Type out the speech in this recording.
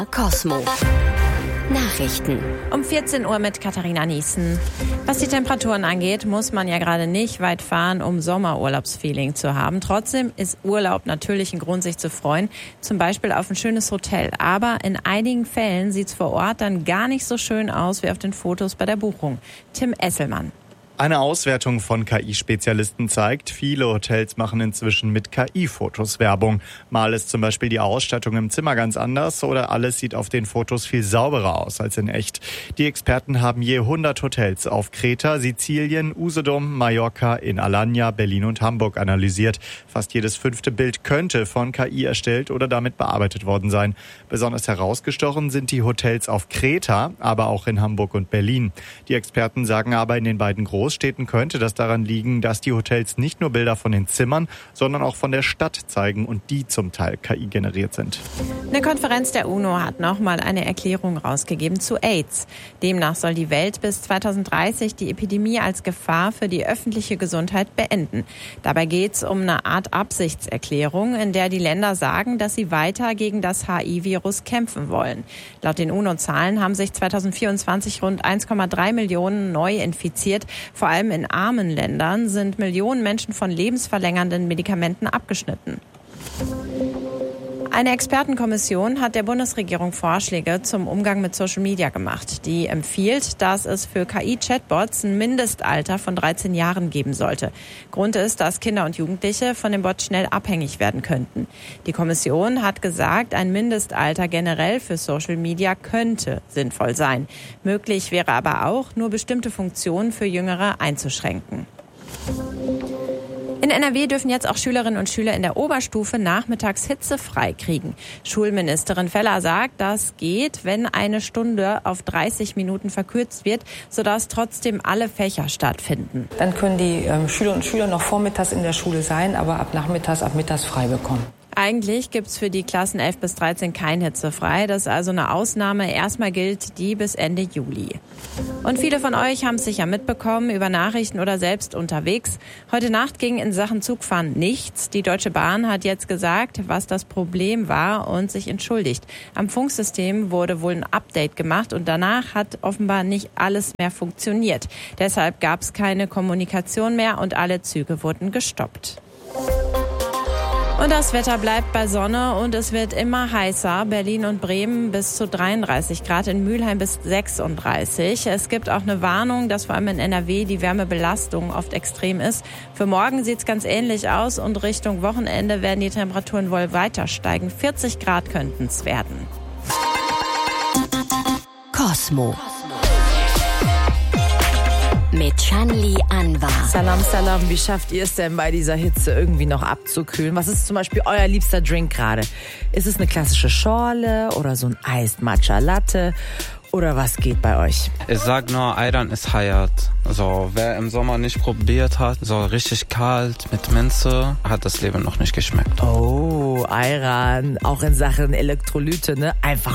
Cosmo. Nachrichten. Um 14 Uhr mit Katharina Niesen. Was die Temperaturen angeht, muss man ja gerade nicht weit fahren, um Sommerurlaubsfeeling zu haben. Trotzdem ist Urlaub natürlich ein Grund, sich zu freuen. Zum Beispiel auf ein schönes Hotel. Aber in einigen Fällen sieht es vor Ort dann gar nicht so schön aus wie auf den Fotos bei der Buchung. Tim Esselmann. Eine Auswertung von KI-Spezialisten zeigt, viele Hotels machen inzwischen mit KI-Fotos Werbung. Mal ist zum Beispiel die Ausstattung im Zimmer ganz anders oder alles sieht auf den Fotos viel sauberer aus als in echt. Die Experten haben je 100 Hotels auf Kreta, Sizilien, Usedom, Mallorca, in Alanya, Berlin und Hamburg analysiert. Fast jedes 5. Bild könnte von KI erstellt oder damit bearbeitet worden sein. Besonders herausgestochen sind die Hotels auf Kreta, aber auch in Hamburg und Berlin. Die Experten sagen aber, in den beiden Großstädten könnte das daran liegen, dass die Hotels nicht nur Bilder von den Zimmern, sondern auch von der Stadt zeigen und die zum Teil KI generiert sind. Eine Konferenz der UNO hat nochmal eine Erklärung rausgegeben zu AIDS. Demnach soll die Welt bis 2030 die Epidemie als Gefahr für die öffentliche Gesundheit beenden. Dabei geht es um eine Art Absichtserklärung, in der die Länder sagen, dass sie weiter gegen das HIV-Virus kämpfen wollen. Laut den UNO-Zahlen haben sich 2024 rund 1,3 Millionen neu infiziert. Vor allem in armen Ländern sind Millionen Menschen von lebensverlängernden Medikamenten abgeschnitten. Eine Expertenkommission hat der Bundesregierung Vorschläge zum Umgang mit Social Media gemacht. Die empfiehlt, dass es für KI-Chatbots ein Mindestalter von 13 Jahren geben sollte. Grund ist, dass Kinder und Jugendliche von dem Bot schnell abhängig werden könnten. Die Kommission hat gesagt, ein Mindestalter generell für Social Media könnte sinnvoll sein. Möglich wäre aber auch, nur bestimmte Funktionen für Jüngere einzuschränken. In NRW dürfen jetzt auch Schülerinnen und Schüler in der Oberstufe nachmittags hitzefrei kriegen. Schulministerin Feller sagt, das geht, wenn eine Stunde auf 30 Minuten verkürzt wird, sodass trotzdem alle Fächer stattfinden. Dann können die Schüler und Schüler noch vormittags in der Schule sein, aber ab mittags frei bekommen. Eigentlich gibt's für die Klassen 11 bis 13 kein hitzefrei. Das ist also eine Ausnahme. Erstmal gilt die bis Ende Juli. Und viele von euch haben es sicher mitbekommen, über Nachrichten oder selbst unterwegs. Heute Nacht ging in Sachen Zugfahren nichts. Die Deutsche Bahn hat jetzt gesagt, was das Problem war und sich entschuldigt. Am Funksystem wurde wohl ein Update gemacht und danach hat offenbar nicht alles mehr funktioniert. Deshalb gab's keine Kommunikation mehr und alle Züge wurden gestoppt. Und das Wetter bleibt bei Sonne und es wird immer heißer. Berlin und Bremen bis zu 33 Grad, in Mülheim bis 36. Es gibt auch eine Warnung, dass vor allem in NRW die Wärmebelastung oft extrem ist. Für morgen sieht es ganz ähnlich aus und Richtung Wochenende werden die Temperaturen wohl weiter steigen. 40 Grad könnten es werden. Cosmo. Mit Shanli Anwar. Salam, salam. Wie schafft ihr es denn bei dieser Hitze irgendwie noch abzukühlen? Was ist zum Beispiel euer liebster Drink gerade? Ist es eine klassische Schorle oder so ein Iced Matcha Latte? Oder was geht bei euch? Ich sag nur, Ayran ist Hayat. Also, wer im Sommer nicht probiert hat, so richtig kalt mit Minze, hat das Leben noch nicht geschmeckt. Oh, Ayran, auch in Sachen Elektrolyte, ne? Einfach